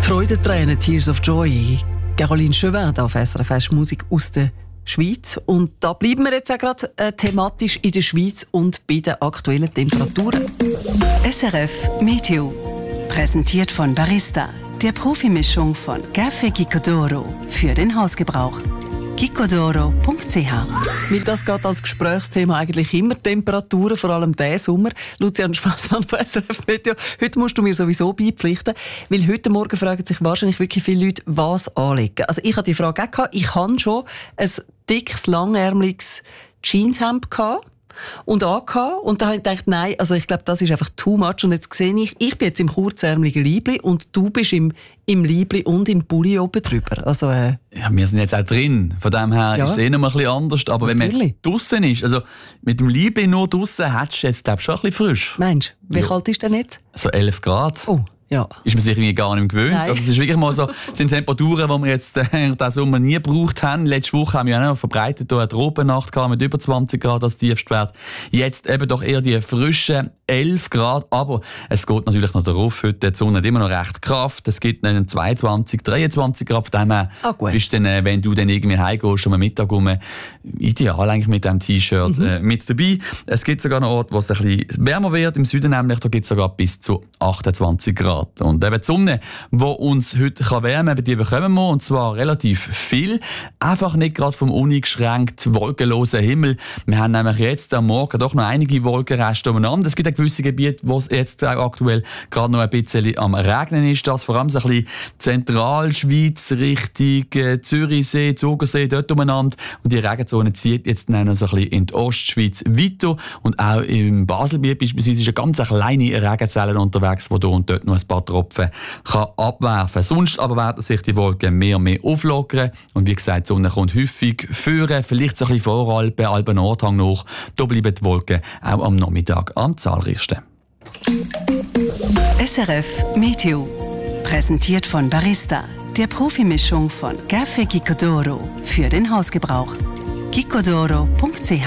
Freudentränen, Tears of Joy. Caroline Chauvin auf SRF 1 Musik aus der Schweiz. Und da bleiben wir jetzt auch gerade thematisch in der Schweiz und bei den aktuellen Temperaturen. SRF Meteo. Präsentiert von Barista, der Profimischung von Café Gicodoro für den Hausgebrauch. gicodoro.ch. Weil das geht als Gesprächsthema eigentlich immer Temperaturen, vor allem diesen Sommer. Lucian Spassmann von SRF Meteo. Heute musst du mir sowieso beipflichten, weil heute Morgen fragen sich wahrscheinlich wirklich viele Leute, was anlegen. Also ich hatte die Frage auch gehabt. Ich hatte schon ein dickes, langärmeliges Jeanshemd gehabt. Und angehabt. Und da habe ich gedacht, nein, also ich glaube, das ist einfach too much. Und jetzt sehe ich bin jetzt im kurzärmeligen Liebli und du bist im Liebli und im Pulli oben drüber. Also, ja, wir sind jetzt auch drin. Von dem her ist es noch ein bisschen anders. Aber natürlich. Wenn man draussen ist, also mit dem Liebli nur draussen, hättest du jetzt, glaube ich, schon ein bisschen frisch. Mensch, wie kalt ist denn jetzt? So 11 Grad. Oh. Ja. Ist man sich irgendwie gar nicht mehr gewöhnt. Nein. Also es ist wirklich mal so, sind Temperaturen, die wir jetzt diesen Sommer nie gebraucht haben. Letzte Woche haben wir ja noch verbreitet eine Tropennacht gehabt mit über 20 Grad als Tiefstwert. Jetzt eben doch eher die frischen 11 Grad. Aber es geht natürlich noch darauf. Heute die Sonne hat immer noch recht Kraft. Es gibt einen 22, 23 Grad. Von dem her bist dann, wenn du dann irgendwie heimgehst, schon am Mittag rum, ideal eigentlich mit diesem T-Shirt mit dabei. Es gibt sogar noch Orte, wo es ein bisschen wärmer wird. Im Süden nämlich, da gibt es sogar bis zu 28 Grad. Und eben die Sonne, die uns heute wärmen kann, die bekommen wir, und zwar relativ viel. Einfach nicht gerade vom uneingeschränkt wolkenlosen Himmel. Wir haben nämlich jetzt am Morgen doch noch einige Wolkenreste umeinander. Es gibt auch gewisse Gebiete, wo es jetzt aktuell gerade noch ein bisschen am Regnen ist. Das vor allem so ein bisschen Zentralschweiz, Richtung Zürichsee, Zugersee, dort umeinander. Und die Regenzone zieht jetzt noch so ein bisschen in die Ostschweiz weiter. Und auch im Baselbiet beispielsweise ist eine ganz kleine Regenzelle unterwegs, die hier und dort noch ein paar Tropfen kann abwerfen. Sonst aber werden sich die Wolken mehr und mehr auflockern. Und wie gesagt, die Sonne kommt häufig führen, vielleicht so ein bisschen Voralpen, Alpen-Nordhang noch. Da bleiben die Wolken auch am Nachmittag am zahlreichsten. SRF Meteo. Präsentiert von Barista, der Profimischung von Café Gicodoro für den Hausgebrauch. gicodoro.ch.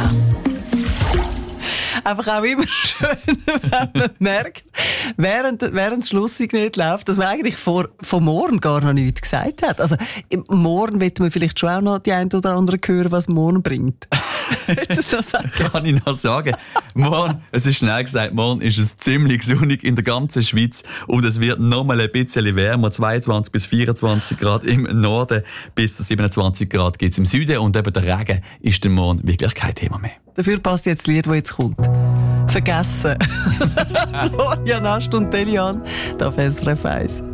Einfach auch immer schön, wenn man merkt, während das Schlusssignal läuft, dass man eigentlich von morgen gar noch nichts gesagt hat. Also morgen wird man vielleicht schon auch noch die ein oder andere hören, was morgen bringt. Willst du das sagen? Kann ich noch sagen. Morgen, es ist schnell gesagt, morgen ist es ziemlich sonnig in der ganzen Schweiz und es wird noch mal ein bisschen wärmer, 22 bis 24 Grad im Norden, bis zu 27 Grad geht es im Süden und eben der Regen ist dann morgen wirklich kein Thema mehr. Dafür passt jetzt das Lied, das jetzt kommt. Vergessen. Florian Ast und Delian, da auf SRF 1.